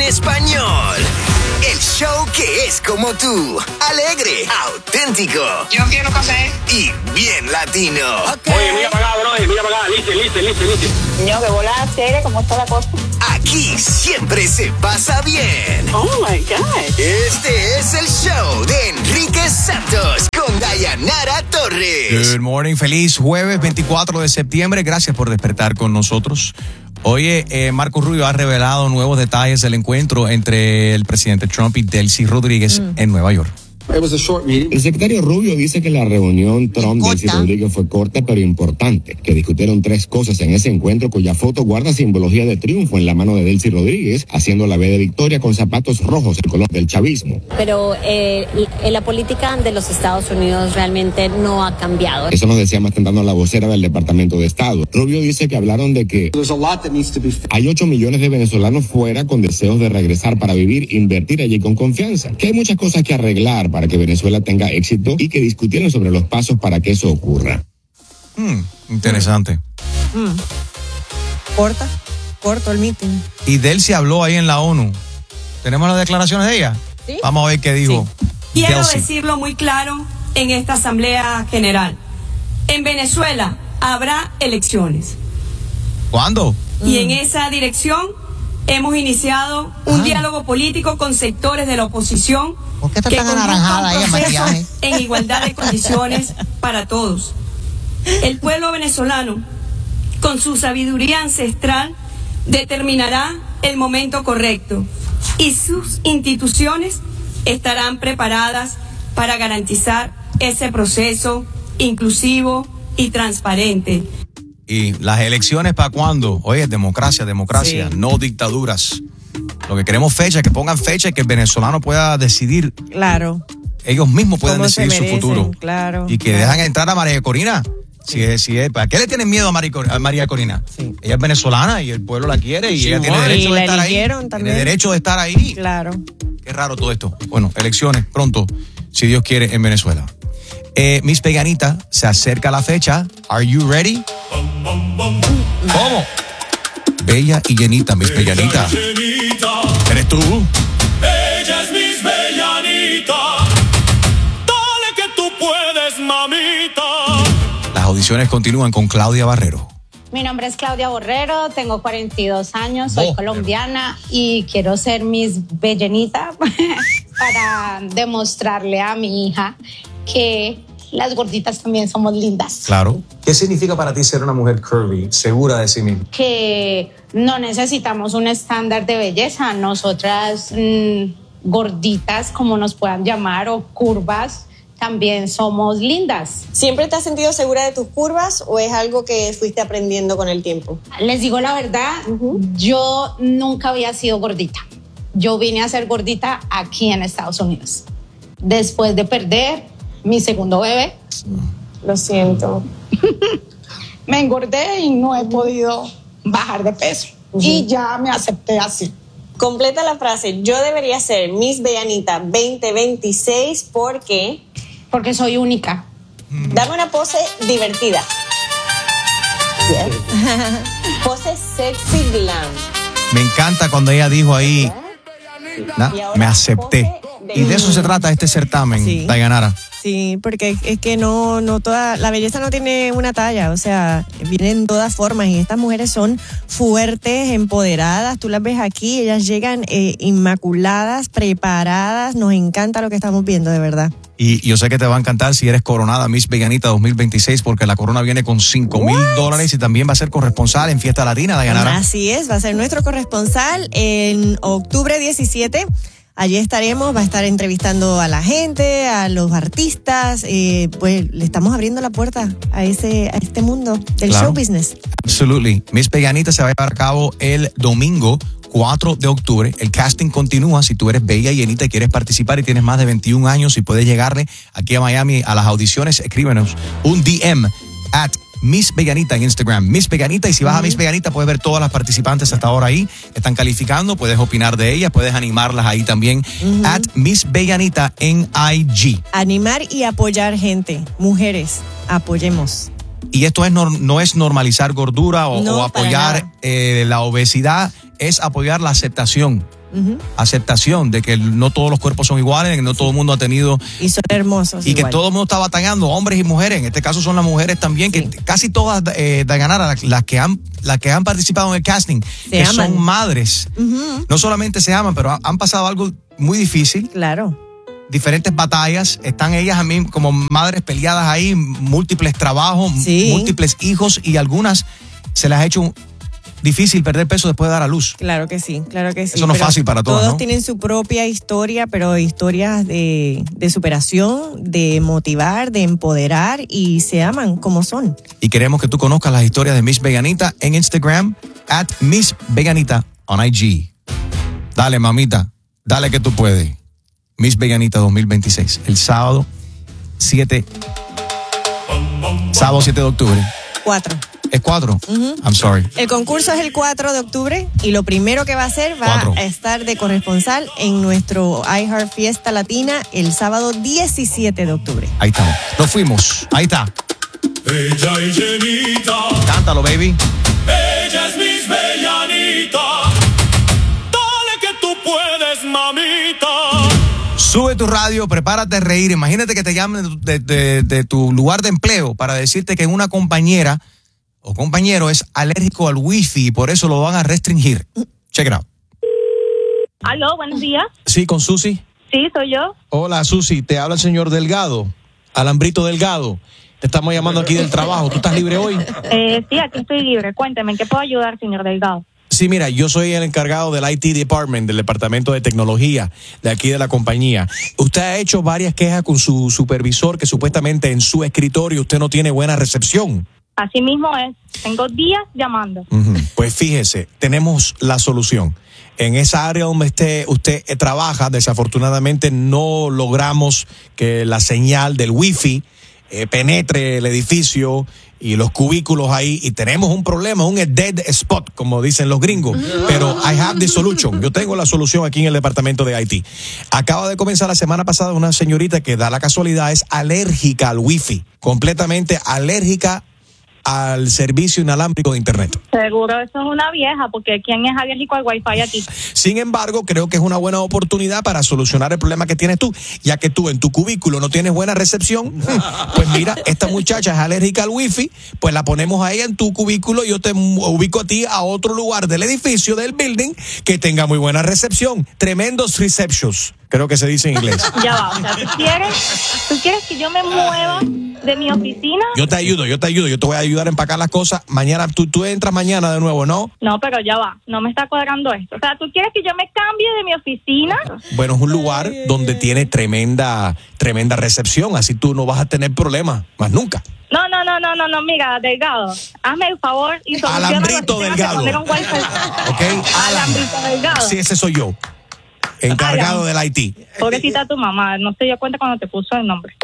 español. El show que es como tú, alegre, auténtico. Yo quiero café. Y bien latino. Okay. Oye, mira para acá, bro, mira para acá, listen. Niño, que bola chévere, ¿cómo está la cosa? Aquí siempre se pasa bien. Oh my God. Este es el show de Enrique Santos con Dayanara Torres. Good morning, feliz jueves 24 de septiembre. Gracias por despertar con nosotros. Oye, Marco Rubio ha revelado nuevos detalles del encuentro entre el presidente Trump y Delcy Rodríguez en Nueva York. El secretario Rubio dice que la reunión Trump-Delcy Rodríguez fue corta pero importante, que discutieron 3 cosas en ese encuentro cuya foto guarda simbología de triunfo en la mano de Delcy Rodríguez, haciendo la B de victoria con zapatos rojos, el color del chavismo. Pero la política de los Estados Unidos realmente no ha cambiado. Eso nos decía más temprano la vocera del Departamento de Estado. Rubio dice que hablaron de que hay 8 millones de venezolanos fuera con deseos de regresar para vivir, invertir allí con confianza, que hay muchas cosas que arreglar para que Venezuela tenga éxito y que discutieron sobre los pasos para que eso ocurra. Interesante. Corto el meeting. Y Delcy habló ahí en la ONU. ¿Tenemos las declaraciones de ella? ¿Sí? Vamos a ver qué dijo. Sí. Quiero Delcy decirlo muy claro en esta Asamblea General. En Venezuela habrá elecciones. ¿Cuándo? Y en esa dirección hemos iniciado un diálogo político con sectores de la oposición ¿por qué está que tan convocan anaranjada ella, procesos maquillaje? en igualdad de condiciones para todos. El pueblo venezolano, con su sabiduría ancestral, determinará el momento correcto y sus instituciones estarán preparadas para garantizar ese proceso inclusivo y transparente. ¿Y las elecciones para cuándo? Oye, democracia, sí. No dictaduras. Lo que queremos fecha, que pongan fecha y que el venezolano pueda decidir. Claro. Ellos mismos puedan decidir su futuro. Claro. Y que dejan entrar a María Corina. Sí. Si es, ¿para qué le tienen miedo a María Corina? Sí. Ella es venezolana y el pueblo la quiere y ella tiene derecho de estar ahí. También. Tiene derecho de estar ahí. Claro. Qué raro todo esto. Bueno, elecciones pronto, si Dios quiere, en Venezuela. Miss Peganita, se acerca la fecha. Are you ready? ¿Cómo? Bella y llenita, Miss Peganita. ¿Eres tú? Ella es Miss Bellanita. Dale que tú puedes, mamita. Las audiciones continúan con Claudia Barrero. Mi nombre es Claudia Borrero, tengo 42 años, soy colombiana y quiero ser Miss Bellanita para demostrarle a mi hija que las gorditas también somos lindas. Claro. ¿Qué significa para ti ser una mujer curvy, segura de sí misma? Que no necesitamos un estándar de belleza. Nosotras gorditas, como nos puedan llamar, o curvas, también somos lindas. ¿Siempre te has sentido segura de tus curvas o es algo que fuiste aprendiendo con el tiempo? Les digo la verdad, yo nunca había sido gordita. Yo vine a ser gordita aquí en Estados Unidos. Después de perder mi segundo bebé. Lo siento. Me engordé y no he podido bajar de peso. Y ya me acepté así. Completa la frase. Yo debería ser Miss Bellanita 2026 porque soy única. Dame una pose divertida. Pose sexy glam. Me encanta cuando ella dijo ahí, me acepté. Y de eso se trata este certamen, Dayanara. Sí, porque es que no toda la belleza no tiene una talla, o sea, vienen en todas formas y estas mujeres son fuertes, empoderadas, tú las ves aquí, ellas llegan inmaculadas, preparadas, nos encanta lo que estamos viendo, de verdad. Y yo sé que te va a encantar si eres coronada Miss Bellanita 2026 porque la corona viene con $5,000 y también va a ser corresponsal en Fiesta Latina, Dayanara. Así es, va a ser nuestro corresponsal en octubre 17. Allí estaremos, va a estar entrevistando a la gente, a los artistas, pues le estamos abriendo la puerta a este mundo del show business. Absolutely. Miss Peganita se va a llevar a cabo el domingo 4 de octubre. El casting continúa. Si tú eres bella y llenita y quieres participar y tienes más de 21 años y puedes llegarle aquí a Miami a las audiciones, escríbenos un DM at Miss Peganita en Instagram, Miss Peganita, y si vas a Miss Peganita puedes ver todas las participantes hasta ahora ahí que están calificando, puedes opinar de ellas, puedes animarlas ahí también, at Miss Peganita en IG. Animar y apoyar gente, mujeres, apoyemos. Y esto no es normalizar gordura o apoyar la obesidad, es apoyar la aceptación. Aceptación de que no todos los cuerpos son iguales, de que no todo el mundo ha tenido... Y son hermosos. Y igual. que todo el mundo está batallando, hombres y mujeres. En este caso son las mujeres también, que casi todas las que han participado en el casting, que aman. son madres. No solamente se aman, pero han pasado algo muy difícil. Claro. Diferentes batallas, están ellas a mí como madres peleadas ahí, múltiples trabajos, múltiples hijos, y algunas se les ha hecho difícil perder peso después de dar a luz. Claro que sí, claro que sí. Eso no es fácil para todos, Todos ¿no? tienen su propia historia, pero historias de superación, de motivar, de empoderar, y se aman como son. Y queremos que tú conozcas las historias de Miss Veganita en Instagram, @MissVeganita on IG. Dale, mamita, dale que tú puedes. Miss Veganita 2026, el sábado 7 de octubre. 4. ¿Es 4? I'm sorry. El concurso es el 4 de octubre y lo primero que va a hacer, va 4. a estar de corresponsal en nuestro iHeart Fiesta Latina el sábado 17 de octubre. Ahí estamos. Nos fuimos. Ahí está. Ella es llenita. Cántalo, baby. Ella es Miss Bellanita. Dale que tú puedes, mamita. Sube tu radio, prepárate a reír. Imagínate que te llamen de tu lugar de empleo para decirte que una compañera o compañero es alérgico al wifi y por eso lo van a restringir. Check it out. Aló, buenos días. Sí, con Susi. Sí, soy yo. Hola, Susi, te habla el señor Delgado, Alambrito Delgado. Te estamos llamando aquí del trabajo. ¿Tú estás libre hoy? Sí, aquí estoy libre. Cuénteme, ¿en qué puedo ayudar, señor Delgado? Sí, mira, yo soy el encargado del IT Department, del departamento de tecnología de aquí de la compañía. Usted ha hecho varias quejas con su supervisor que supuestamente en su escritorio usted no tiene buena recepción. Así mismo es. Tengo días llamando. Pues fíjese, tenemos la solución. En esa área donde usted trabaja, desafortunadamente no logramos que la señal del wifi penetre el edificio y los cubículos ahí, y tenemos un problema, un dead spot, como dicen los gringos. Pero I have the solution. Yo tengo la solución aquí en el departamento de IT. Acaba de comenzar la semana pasada una señorita que da la casualidad es alérgica al wifi, completamente alérgica al servicio inalámbrico de internet. Seguro eso es una vieja, porque ¿quién es alérgico al wifi aquí? Sin embargo, creo que es una buena oportunidad para solucionar el problema que tienes tú, ya que tú en tu cubículo no tienes buena recepción. Pues mira, esta muchacha es alérgica al wifi, pues la ponemos ahí en tu cubículo y yo te ubico a ti a otro lugar del edificio, del building, que tenga muy buena recepción. Tremendos receptions, creo que se dice en inglés. Ya va, o sea, ¿tú quieres que yo me mueva de mi oficina? Yo te ayudo, yo te voy a ayudar a empacar las cosas. Mañana, tú entras mañana de nuevo, ¿no? No, pero ya va, no me está cuadrando esto. O sea, ¿tú quieres que yo me cambie de mi oficina? Bueno, es un lugar donde tiene tremenda recepción, así tú no vas a tener problemas, más nunca. No, mira, Delgado, hazme el favor y soluciona Alambrito Delgado. ¿Ok? Alambrito Delgado. Sí, ese soy yo, encargado del IT. Pobrecita tu mamá, no se dio cuenta cuando te puso el nombre.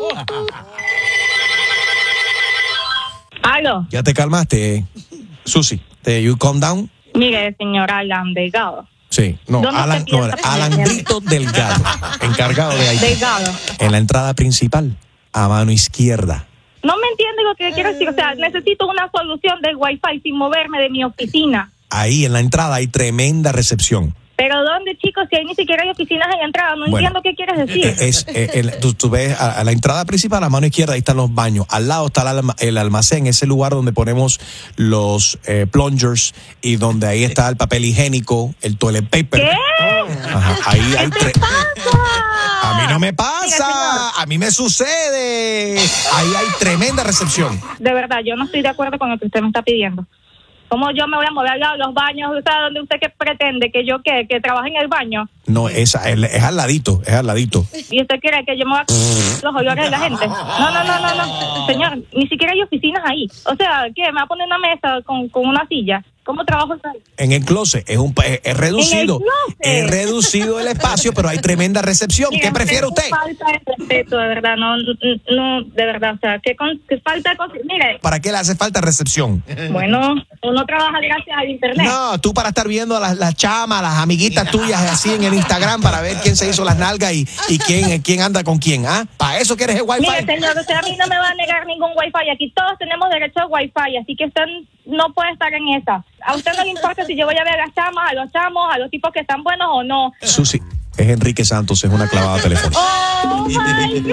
¿Aló? ¿Ya te calmaste, Susi? ¿You calm down? Mire, señor Alan Delgado. Sí, no, Alambrito Delgado, encargado de IT. Delgado. En la entrada principal, a mano izquierda. No me entiende lo que quiero decir. O sea, necesito una solución del wifi sin moverme de mi oficina. Ahí en la entrada hay tremenda recepción. ¿Pero dónde, chicos? Si ahí ni siquiera hay oficinas en la entrada. No entiendo qué quieres decir. Tú ves a la entrada principal, a mano izquierda, ahí están los baños. Al lado está el almacén, ese lugar donde ponemos los plungers y donde ahí está el papel higiénico, el toilet paper. ¿Qué? Ajá, ahí hay ¿Qué te pasa? A mí no me pasa, a mí me sucede. Ahí hay tremenda recepción. De verdad, yo no estoy de acuerdo con lo que usted me está pidiendo. ¿Cómo yo me voy a mover al lado de los baños? O sea, ¿dónde usted qué pretende? ¿Que yo qué? ¿Que trabaje en el baño? No, es al ladito, es al ladito. ¿Y usted quiere que yo me vaya a los olores de la gente? No. Señor, ni siquiera hay oficinas ahí. O sea, ¿qué? ¿Me va a poner una mesa con una silla? ¿Cómo trabajo ahí? En el closet, es reducido. Es reducido el espacio, pero hay tremenda recepción. Mira, ¿qué prefiere usted? Falta de respeto, de verdad, no, de verdad, o sea, ¿qué falta de cosas? Mire. ¿Para qué le hace falta recepción? Bueno, uno trabaja gracias al internet. No, tú para estar viendo a las chamas, las amiguitas tuyas así en el Instagram para ver quién se hizo las nalgas y quién anda con quién, ¿ah? ¿Para eso quieres el wifi? Mire, señor, usted a mí no me va a negar ningún wifi. Aquí todos tenemos derecho al wifi, así que están no puede estar en esa. A usted no le importa si yo voy a ver a las chamas, a los chamos, a los tipos que están buenos o no. Susi, es Enrique Santos, es una clavada telefónica. ¡Oh, my God!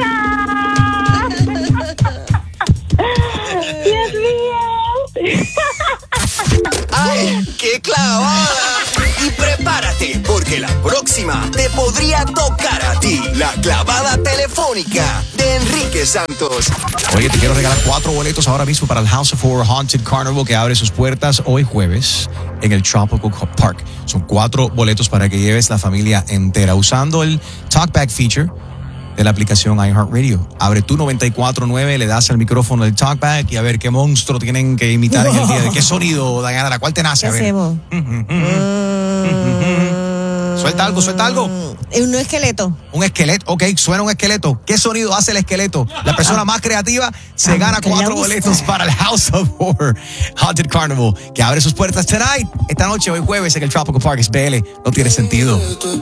¡Dios mío! ¡Ay, qué clavada! Y prepárate, porque la próxima te podría tocar a ti. La clavada telefónica de Enrique Santos. Oye, te quiero regalar 4 boletos ahora mismo para el House of Horror Haunted Carnival que abre sus puertas hoy jueves en el Tropical Park. Son 4 boletos para que lleves la familia entera usando el Talkback feature de la aplicación iHeartRadio. Abre tu 94.9, le das al micrófono del Talkback y a ver qué monstruo tienen que imitar en el día de qué sonido, Diana, ¿cuál te nace? A ¿Qué ver. hacemos? Suelta algo, suelta algo. Un esqueleto. Un esqueleto, ok, suena un esqueleto. ¿Qué sonido hace el esqueleto? La persona más creativa se gana 4 boletos para el House of Horror Haunted Carnival, que abre sus puertas tonight, esta noche, hoy jueves, en el Tropical Park. Es BL, no tiene sentido.